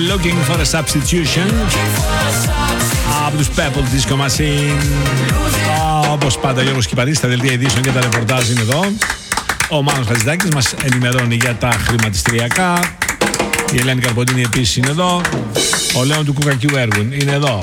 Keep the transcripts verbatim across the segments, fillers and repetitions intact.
Looking for a Substitution από τους Purple Disco Machine. Όπως πάντα, Γιώργος Κυπαρής στα δελτία ειδήσεων και τα ρεπορτάζ είναι εδώ. Ο Μάνος Χατζηδάκης μας ενημερώνει για τα χρηματιστηριακά. Η Ελένη Καρποντίνη επίσης είναι εδώ. Ο Λέων του Κουκακιού Έργουν είναι εδώ.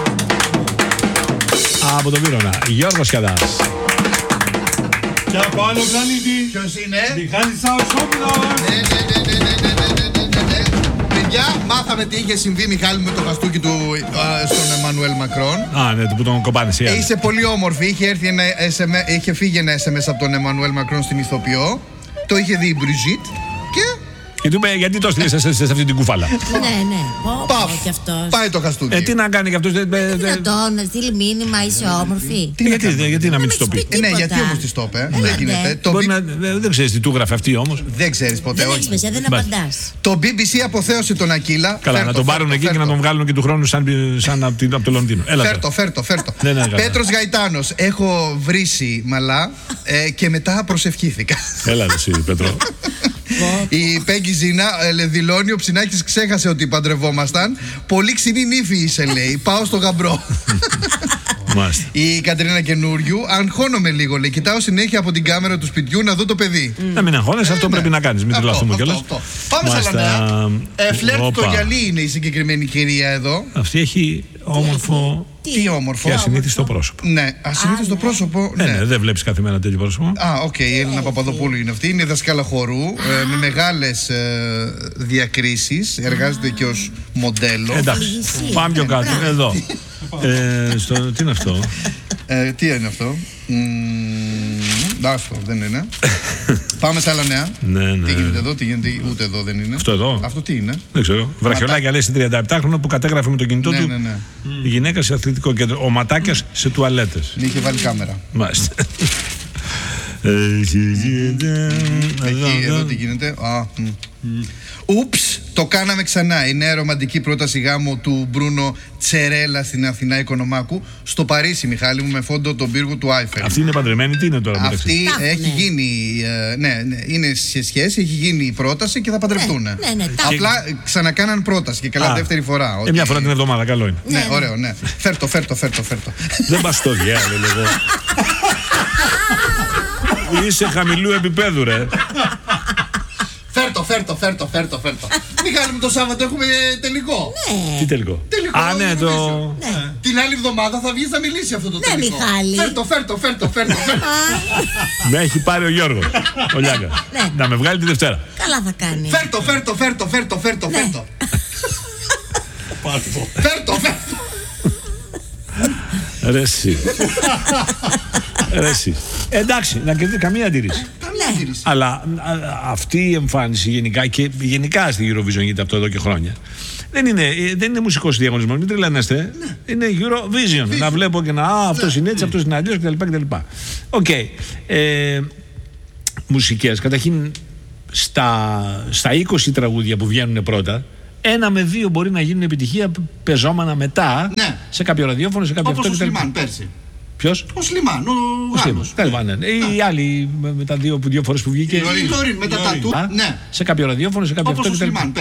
Από τον Βύρωνα, Γιώργος Σκιαδάς. Και από άλλο πλανήτη. Ποιος είναι? Διχάνης Αουσόπουλος. Ναι, ναι, ναι, ναι, ναι, ναι, ναι, ναι. Παιδιά, μάθαμε τι είχε συμβεί, Μιχάλη, με το χαστούκι του α, στον Εμμανουέλ Μακρόν. Α, ναι, που τον κοπάνε εσύ. Ε, είσαι πολύ όμορφη. Είχε, έρθει ένα ες εμ ες, είχε φύγει ένα ες εμ ες από τον Εμμανουέλ Μακρόν στην ηθοποιό. Το είχε δει η Μπριζίτ και... Και του είπε, γιατί το στείλες σε, σε, σε αυτή την κουφάλα. Ναι, ναι. Πω, Παφ, πω, κι αυτός. πάει το χαστούκι. Ε, τι να κάνει κι αυτός. Ε, ε, Δυνατόν να στείλει μήνυμα, είσαι όμορφη. τι, γιατί, γιατί, γιατί να μην της το πει. Ε, ναι, γιατί όμως της το είπε. Δεν γίνεται. Το Μπορεί μπι- να, ε, δεν ξέρεις τι του γράφει αυτή όμως. Δεν ξέρεις ποτέ, Δεν έχει όχι. σημασία, δεν Μπας. απαντάς. Το μπι μπι σι αποθέωσε τον Ακύλα. Καλά, Φέρ' να το, τον φέρ' πάρουν το, εκεί φέρ' και να το. τον βγάλουν και του χρόνου σαν, σαν από, την- από το Λονδίνο. Έλα τώρα. Φέρτο, φέρτο, φέρτο. Ναι, ναι, καλά. Πέτρος Γαϊτάνος, έχω βρήσει μαλά ε, και μετά προσευχήθηκα. Έλα, εσύ, Πέτρο. Η Πέγκη Ζήνα ε, δηλώνει: ο Ψινάκης ξέχασε ότι παντρευόμασταν. Πολύ ξινή νύφη είσαι, λέει. Πάω στο γαμπρό. Μάλιστα. Η Κατρίνα Καινούριου, αγχώνομαι λίγο, λέει. Κοιτάω συνέχεια από την κάμερα του σπιτιού να δω το παιδί. Να μην αγχώνεσαι, αυτό ναι. πρέπει να κάνεις. Μην Αυτό, τρελαθούμε αυτό, κιόλας. αυτό. Πάμε σε άλλα νέα. Ε, φλερτ Όπα. το γυαλί είναι η συγκεκριμένη κυρία εδώ. Αυτή έχει όμορφο Τι όμορφο. και ασυνήθιστο πρόσωπο. Ναι, ασυνήθιστο ναι. πρόσωπο. Ε, Ναι. ναι, δεν βλέπεις κάθε μέρα τέτοιο πρόσωπο. Α, οκ, η Έλληνα Παπαδοπούλου είναι αυτή. Είναι δασκάλα χορού ε, με μεγάλες ε, διακρίσεις. Εργάζεται και ως μοντέλο. Εντάξει, Φλογισία. πάμε πιο κάτω. Μπράβο. Εδώ. Ε, στο, τι είναι αυτό. Ε, τι είναι αυτό. Μμμ, άστο, δεν είναι. Πάμε σε άλλα νέα. Ναι, ναι. Τι γίνεται εδώ, τι γίνεται, ούτε εδώ δεν είναι. Αυτό εδώ. Αυτό τι είναι. Δεν ξέρω. Βραχιολάκια λέει σε τριανταεπτάχρονο που κατέγραφε με το κινητό Ναι, του ναι, ναι. η γυναίκα σε αθλητικό κέντρο. Ο Ματάκιας σε τουαλέτες. Την είχε βάλει κάμερα. Μάλιστα. Εκεί, εδώ τι γίνεται. Α, μ. Ούψ, το κάναμε ξανά. Η νέα ρομαντική πρόταση γάμου του Μπρούνο Τσερέλα στην Αθηνά Οικονομάκου. Στο Παρίσι, Μιχάλη μου, με φόντο τον πύργο του Άιφελ. Αυτή είναι παντρεμένη, τι είναι τώρα μεταξύ. Αυτή Τάφ, έχει ναι. γίνει. ε, ναι, ναι, είναι σε σχέση, έχει γίνει η πρόταση και θα παντρευτούν. Ναι, ναι, τάφ. Απλά ε, ξανακάναν πρόταση και καλά Α, δεύτερη φορά. Ε, ότι- μια φορά την εβδομάδα, καλό είναι. Ναι, Ναι, ναι. ωραίο, ναι. Φέρτο, φέρτο, φέρτο, φέρτο. Δεν πας στο διάλογο εγώ. Είσαι χαμηλού επίπεδου, ρε. Φέρτο, φέρτο, φέρτο, φέρτο, φέρτο. Μιχάλη μου, το Σάββατο έχουμε τελικό. Τι τελικό. Τελικό. Α, ναι, το. Eurovision. Ναι. Την άλλη εβδομάδα θα βγει να μιλήσει αυτό το Ναι, τελικό. Μιχάλη. Φέρτο, φέρτο, φέρτο, φέρτο. φέρτο. Με έχει πάρει ο Γιώργος. Ο Λιάγκα. Ναι. Να με βγάλει τη Δευτέρα. Καλά θα κάνει. Φέρτο, φέρτο, φέρτο, φέρτο, φέρτο, Ναι. φέρτο. Φέρτο, φέρτο. Ρε εσύ. Ρε εσύ. Εντάξει, να κερδίσει καμία αντίρρηση. Καμία αντίρρηση. Αλλά α, αυτή η εμφάνιση γενικά και γενικά στη Eurovision γίνεται αυτό εδώ και χρόνια. Δεν είναι, ε, δεν είναι μουσικός διαγωνισμός, μην τρελαίνεστε. Είναι Eurovision. Να βλέπω και να. Α, αυτός είναι έτσι, αυτός είναι αλλιώς κτλ. κτλ. Οκ. Ε, μουσικές. Καταρχήν στα, στα είκοσι τραγούδια που βγαίνουν πρώτα, ένα με δύο μπορεί να γίνουν επιτυχία πεζόμενα μετά Ναι. σε κάποιο ραδιόφωνο, σε κάποιο Όπως ο αυτό κτλ. Σλιμάν πέρσι. Ποιος? Ο Σλιμάν, ο Γάλλος. Τέλος πάντων. Οι άλλοι με, με τα δύο, δύο φορές που βγήκε. Η Λωρίν με τα τατού. Α, Ναι. Σε κάποιο ραδιόφωνο, σε κάποιο Όπως αυτό ο κτλ. Σλιμάν